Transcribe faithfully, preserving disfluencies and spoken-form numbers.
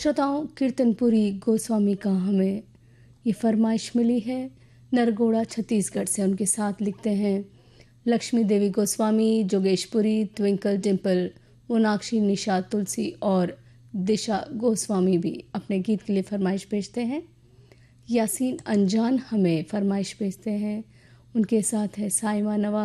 श्रोताओं, कीर्तनपुरी गोस्वामी का हमें ये फरमाइश मिली है नरगोड़ा छत्तीसगढ़ से। उनके साथ लिखते हैं लक्ष्मी देवी गोस्वामी, जोगेशपुरी, ट्विंकल डिम्पल, मोनाक्षी, निशा, तुलसी और दिशा गोस्वामी भी अपने गीत के लिए फरमाइश भेजते हैं। यासीन अनजान हमें फरमाइश भेजते हैं। उनके साथ है साइमा नवाज,